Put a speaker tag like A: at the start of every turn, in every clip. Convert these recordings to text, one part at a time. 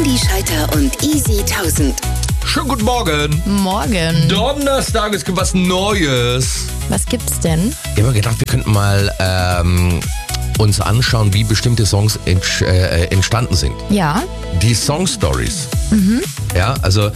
A: Andi Schalter und Easy 1000.
B: Schönen guten Morgen.
C: Morgen.
B: Donnerstag, es gibt was Neues.
C: Was gibt's denn?
B: Ich habe mir gedacht, wir könnten mal uns anschauen, wie bestimmte Songs entstanden sind.
C: Ja.
B: Die Song-Stories. Ja, also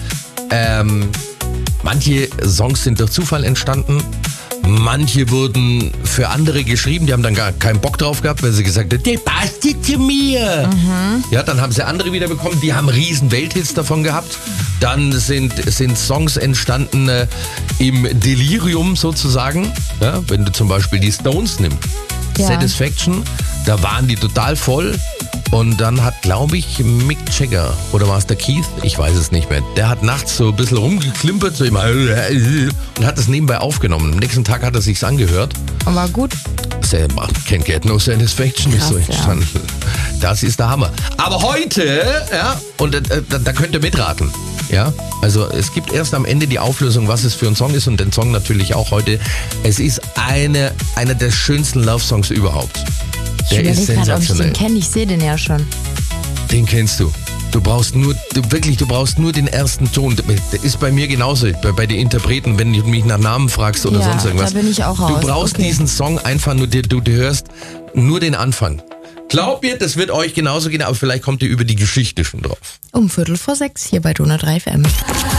B: manche Songs sind durch Zufall entstanden. Manche wurden für andere geschrieben, die haben dann gar keinen Bock drauf gehabt, weil sie gesagt haben, der passt zu mir. Ja, dann haben sie andere wieder bekommen, die haben riesen Welthits davon gehabt. Dann sind Songs entstanden im Delirium sozusagen. Ja, wenn du zum Beispiel die Stones nimmst,
C: Ja.
B: Satisfaction, da waren die total voll. Und dann hat, glaube ich, Mick Jagger, oder war es der Keith? Ich weiß es nicht mehr. Der hat nachts so ein bisschen rumgeklimpert, so immer und hat das nebenbei aufgenommen. Am nächsten Tag hat er sich's angehört.
C: Aber gut.
B: Can't get no satisfaction ist so
C: Krass,
B: entstanden. Das ist der Hammer. Aber heute, ja, und da könnt ihr mitraten. Ja, also es gibt erst am Ende die Auflösung, was es für ein Song ist und den Song natürlich auch heute. Es ist einer der schönsten Love-Songs überhaupt. Der ist
C: Ich überlege gerade, ob ich
B: sensationell.
C: den kenne. Ich sehe den ja schon.
B: Den kennst du. Du brauchst nur den ersten Ton. Das ist bei mir genauso, bei den Interpreten, wenn du mich nach Namen fragst oder
C: Ja,
B: sonst irgendwas.
C: da bin ich auch raus.
B: Du brauchst
C: Okay.
B: diesen Song einfach nur, du hörst nur den Anfang. Glaub mir, das wird euch genauso gehen, aber vielleicht kommt ihr über die Geschichte schon drauf.
C: Um 5:45 hier bei Donau 3 FM.